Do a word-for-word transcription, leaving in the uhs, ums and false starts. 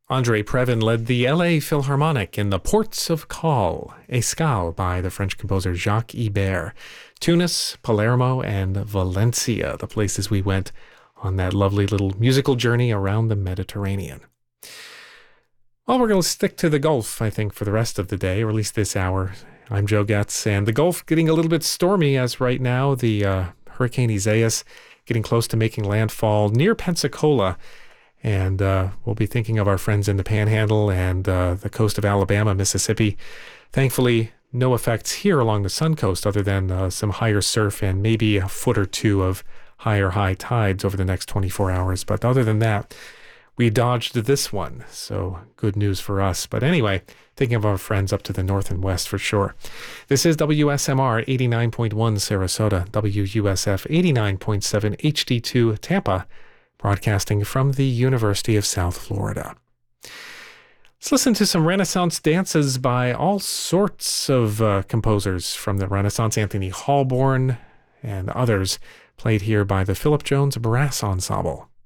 Andre Previn led the L A Philharmonic in the Ports of Call, Escale by the French composer Jacques Ibert. Tunis, Palermo, and Valencia, the places we went on that lovely little musical journey around the Mediterranean. Well, we're going to stick to the Gulf, I think, for the rest of the day, or at least this hour. I'm Joe Getz, and the Gulf getting a little bit stormy as right now. The uh, Hurricane Isaias getting close to making landfall near Pensacola. And uh, we'll be thinking of our friends in the Panhandle and uh, the coast of Alabama, Mississippi. Thankfully, no effects here along the Sun Coast other than uh, some higher surf and maybe a foot or two of higher high tides over the next twenty-four hours. But other than that, we dodged this one. So good news for us. But anyway, thinking of our friends up to the north and west for sure. This is W S M R eighty-nine point one Sarasota, W U S F eighty-nine point seven H D two Tampa, broadcasting from the University of South Florida. Let's listen to some Renaissance dances by all sorts of uh, composers from the Renaissance. Anthony Halborn and others, played here by the Philip Jones Brass Ensemble.